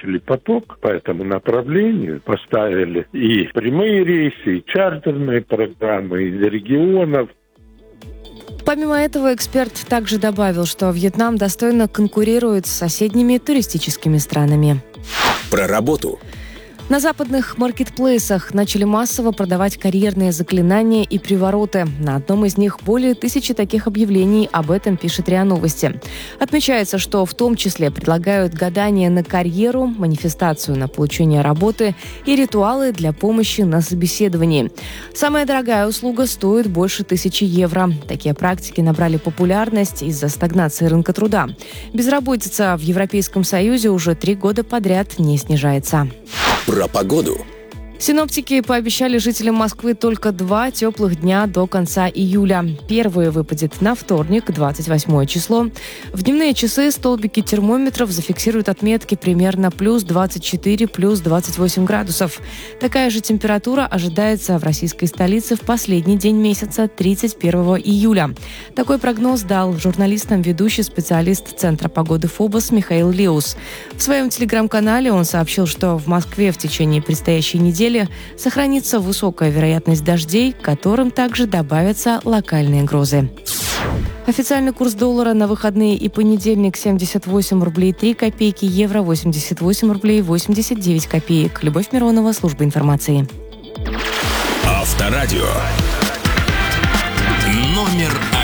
увеличили поток по этому направлению, поставили и прямые рейсы, и чартерные программы из регионов. Помимо этого, эксперт также добавил, что Вьетнам достойно конкурирует с соседними туристическими странами. Про работу. На западных маркетплейсах начали массово продавать карьерные заклинания и привороты. На одном из них более 1000 таких объявлений, об этом пишет РИА Новости. Отмечается, что в том числе предлагают гадания на карьеру, манифестацию на получение работы и ритуалы для помощи на собеседовании. Самая дорогая услуга стоит больше 1000 евро. Такие практики набрали популярность из-за стагнации рынка труда. Безработица в Европейском Союзе уже 3 года подряд не снижается. Про погоду. Синоптики пообещали жителям Москвы только 2 теплых дня до конца июля. Первый выпадет на вторник, 28 число. В дневные часы столбики термометров зафиксируют отметки примерно плюс 24, плюс 28 градусов. Такая же температура ожидается в российской столице в последний день месяца, 31 июля. Такой прогноз дал журналистам ведущий специалист Центра погоды ФОБОС Михаил Леус. В своем телеграм-канале он сообщил, что в Москве в течение предстоящей недели сохранится высокая вероятность дождей, к которым также добавятся локальные грозы. Официальный курс доллара на выходные и понедельник 78 рублей 3 копейки, евро 88 рублей 89 копеек. Любовь Миронова, служба информации. Авторадио. Номер